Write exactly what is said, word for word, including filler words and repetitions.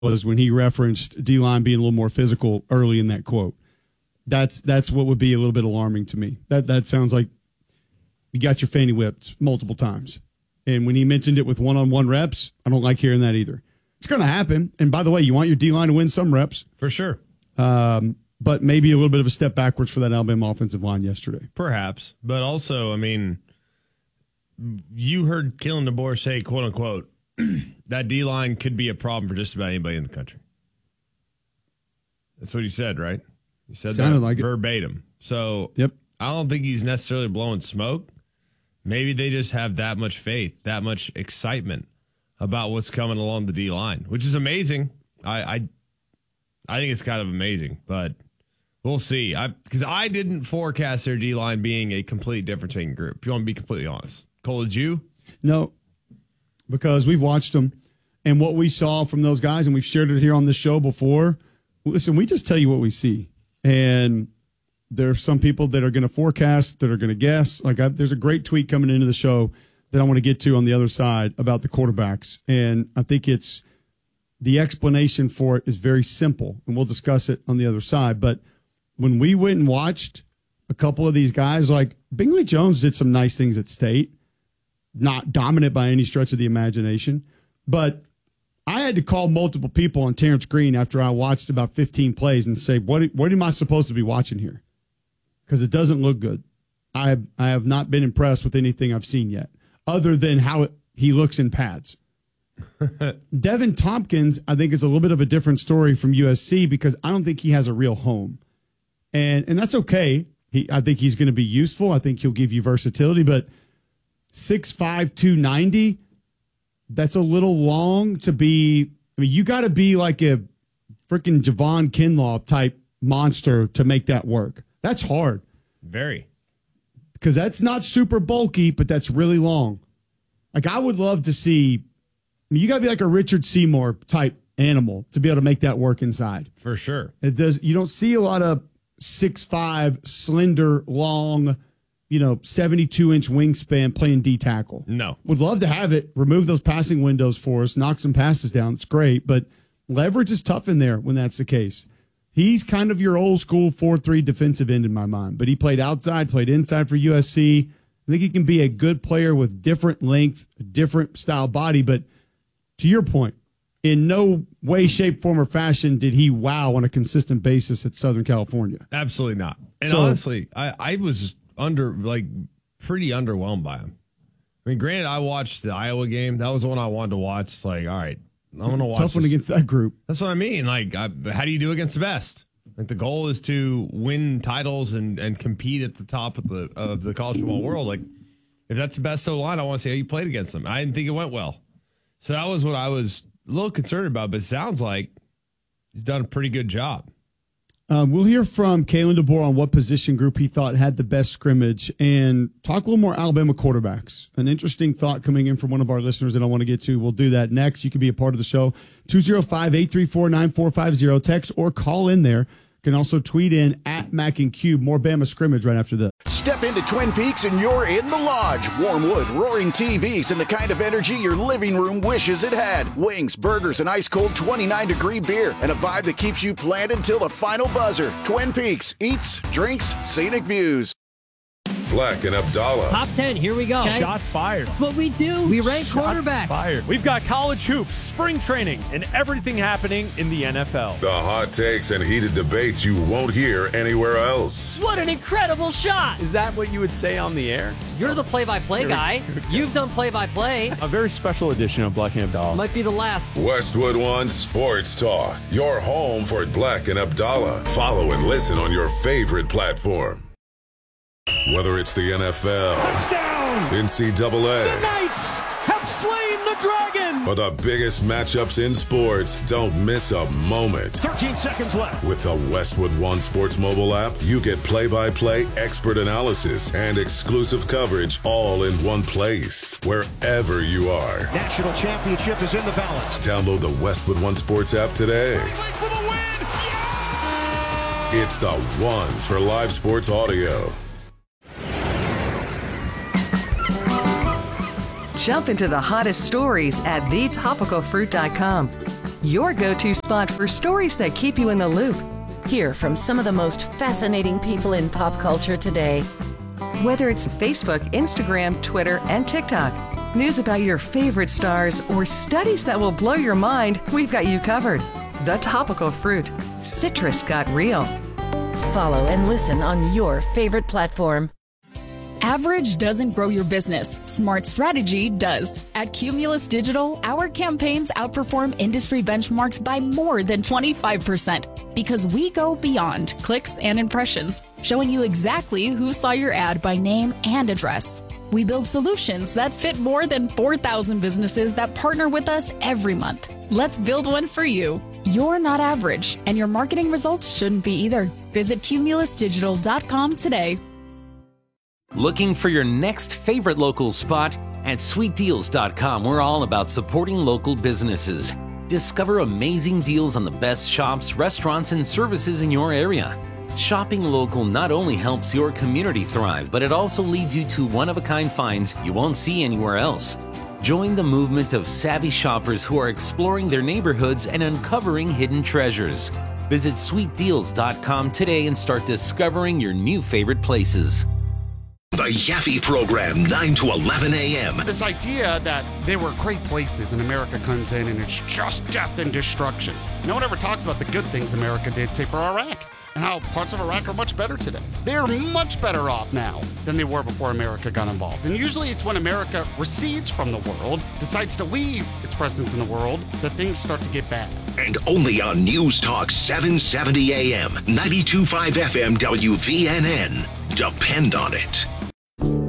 was when he referenced D-line being a little more physical early in that quote. That's that's what would be a little bit alarming to me. That that sounds like you got your fanny whipped multiple times. And when he mentioned it with one-on-one reps, I don't like hearing that either. It's going to happen. And by the way, you want your D-line to win some reps. For sure. Um, but maybe a little bit of a step backwards for that Alabama offensive line yesterday. Perhaps. But also, I mean, you heard Kalen DeBoer say, quote unquote, that D-line could be a problem for just about anybody in the country. That's what he said, right? He said Sounded that like verbatim. It. So yep. I don't think he's necessarily blowing smoke. Maybe they just have that much faith, that much excitement about what's coming along the D-line, which is amazing. I I, I think it's kind of amazing, but we'll see. I Because I didn't forecast their D-line being a complete difference making group, if you want to be completely honest. Cole, did you? No, because we've watched them, and what we saw from those guys, and we've shared it here on this show before. Listen, we just tell you what we see, and there are some people that are going to forecast, that are going to guess. Like I, there's a great tweet coming into the show that I want to get to on the other side about the quarterbacks, and I think it's the explanation for it is very simple, and we'll discuss it on the other side. But when we went and watched a couple of these guys, like Bingley Jones did some nice things at State. Not dominant by any stretch of the imagination, but I had to call multiple people on Terrence Green after I watched about fifteen plays and say, what, what am I supposed to be watching here? Because it doesn't look good. I have, I have not been impressed with anything I've seen yet, other than how it, he looks in pads. Devin Tompkins, I think, is a little bit of a different story from U S C because I don't think he has a real home. And and that's okay. He, I think he's going to be useful. I think he'll give you versatility, but six five, two ninety, that's a little long to be. I mean, you got to be like a freaking Javon Kinlaw type monster to make that work. That's hard. Very. Because that's not super bulky, but that's really long. Like, I would love to see, I mean, you got to be like a Richard Seymour type animal to be able to make that work inside. For sure. It does. You don't see a lot of six five, slender, long, you know, seventy-two inch wingspan playing D tackle. No. Would love to have it. Remove those passing windows for us. Knock some passes down. It's great. But leverage is tough in there when that's the case. He's kind of your old school four three defensive end in my mind. But he played outside, played inside for U S C. I think he can be a good player with different length, different style body. But to your point, in no way, shape, form, or fashion did he wow on a consistent basis at Southern California. Absolutely not. And So- honestly, I, I was under like pretty underwhelmed by him. I mean, granted, I watched the Iowa game. That was the one I wanted to watch. It's like, all right, I'm going to watch Tough one this. against that group. That's what I mean. Like, I, how do you do against the best? Like, the goal is to win titles and, and compete at the top of the of the college football world. Like, if that's the best O-line, I want to see how you played against them. I didn't think it went well. So that was what I was a little concerned about, but it sounds like he's done a pretty good job. Uh, we'll hear from Kalen DeBoer on what position group he thought had the best scrimmage and talk a little more Alabama quarterbacks. An interesting thought coming in from one of our listeners that I want to get to. We'll do that next. You can be a part of the show. two oh five, eight three four, nine four five zero. Text or call in there. You can also tweet in at Mac and Cube. More Bama scrimmage right after this. Step into Twin Peaks and you're in the lodge. Warm wood, roaring T Vs, and the kind of energy your living room wishes it had. Wings, burgers, and ice-cold twenty-nine degree beer, and a vibe that keeps you planted till the final buzzer. Twin Peaks, eats, drinks, scenic views. Black and Abdallah. Top ten, here we go. Okay? Shots fired. That's what we do. We rank Shots quarterbacks. fired. We've got college hoops, spring training, and everything happening in the N F L. The hot takes and heated debates you won't hear anywhere else. What an incredible shot. Is that what you would say on the air? You're the play-by-play guy. You've done play-by-play. A very special edition of Black and Abdallah. Might be the last. Westwood One Sports Talk. Your home for Black and Abdallah. Follow and listen on your favorite platform. Whether it's the N F L, Touchdown! N C double A, The Knights have slain the dragon! or the biggest matchups in sports, don't miss a moment. thirteen seconds left. With the Westwood One Sports mobile app, you get play-by-play, expert analysis, and exclusive coverage all in one place, wherever you are. National championship is in the balance. Download the Westwood One Sports app today. For the win! Yeah! It's the one for live sports audio. Jump into the hottest stories at the topical fruit dot com. your go-to spot for stories that keep you in the loop. Hear from some of the most fascinating people in pop culture today. Whether it's Facebook, Instagram, Twitter, and TikTok, news about your favorite stars, or studies that will blow your mind, we've got you covered. The Topical Fruit. Citrus got real. Follow and listen on your favorite platform. Average doesn't grow your business. Smart strategy does. At Cumulus Digital, our campaigns outperform industry benchmarks by more than twenty-five percent because we go beyond clicks and impressions, showing you exactly who saw your ad by name and address. We build solutions that fit more than four thousand businesses that partner with us every month. Let's build one for you. You're not average, and your marketing results shouldn't be either. Visit cumulus digital dot com today. Looking for your next favorite local spot? At sweet deals dot com, we're all about supporting local businesses. Discover amazing deals on the best shops, restaurants, and services in your area. Shopping local not only helps your community thrive, but it also leads you to one-of-a-kind finds you won't see anywhere else. Join the movement of savvy shoppers who are exploring their neighborhoods and uncovering hidden treasures. Visit sweet deals dot com today and start discovering your new favorite places. The Yaffe Program, nine to eleven a.m. This idea that there were great places and America comes in and it's just death and destruction. No one ever talks about the good things America did, say, for Iraq, and how parts of Iraq are much better today. They're much better off now than they were before America got involved. And usually it's when America recedes from the world, decides to leave its presence in the world, that things start to get bad. And only on News Talk seven seventy a.m., ninety-two point five F M W V N N. Depend on it.